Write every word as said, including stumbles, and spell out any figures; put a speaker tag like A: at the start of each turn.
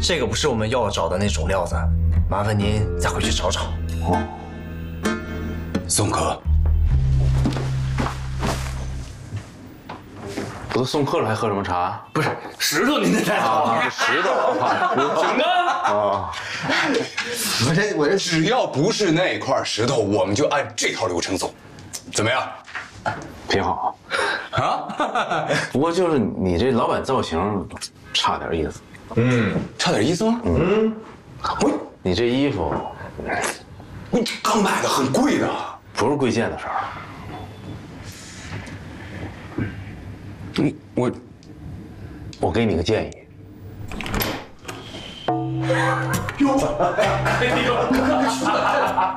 A: 这个不是我们要找的那种料子，麻烦您再回去找找。
B: 哦，宋哥，
C: 不都送客了，还喝什么茶？
A: 不是石头，您得带走。
C: 啊，石头啊，
A: 行啊。
C: 啊，
B: 我这我这只要不是那块石头，我们就按这套流程走，怎么样？
C: 挺好
B: 啊？
C: 不过就是你这老板造型差点意思。
B: 嗯，差点意思吗？嗯，我
C: 你这衣服
B: 我刚买的，很贵的，
C: 不是贵贱的事儿。
B: 嗯，我
C: 我给你个建议。
A: 哟，哎呦！